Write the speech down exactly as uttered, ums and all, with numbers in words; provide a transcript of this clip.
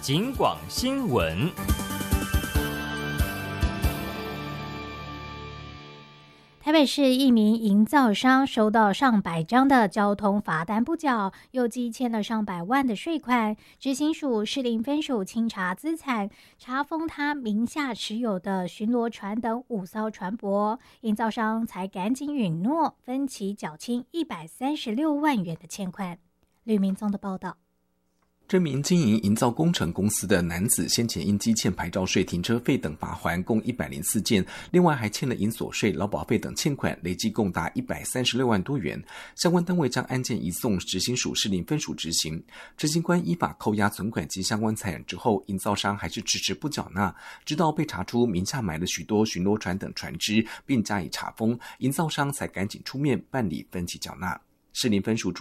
警广新闻。 台北市一名营造商收到上百张的交通罚单不缴，又积欠了上百万的税款。执行署士林分署清查资产，查封他名下持有的巡逻船等五艘船舶，营造商才赶紧允诺分期缴清一百三十六万元的欠款。吕明宗的报道。 这名经营营造工程公司的男子先前因积欠牌照税、停车费等罚锾共一百零四件，另外还欠了营所税、劳保费等欠款，累计共达一百三十六万多元。相关单位将案件移送执行署士林分署执行。执行官依法扣押存款及相关财产之后，营造商还是迟迟不缴纳，直到被查出名下买了许多巡逻船等船只，并加以查封，营造商才赶紧出面办理分期缴纳。士林分署主